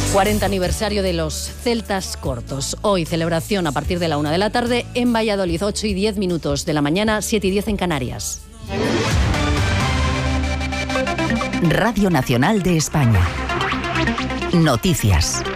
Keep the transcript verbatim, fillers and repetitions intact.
cuarenta aniversario de los Celtas Cortos. Hoy celebración a partir de la una de la tarde en Valladolid, ocho y diez minutos de la mañana, siete y diez en Canarias. Radio Nacional de España. Noticias.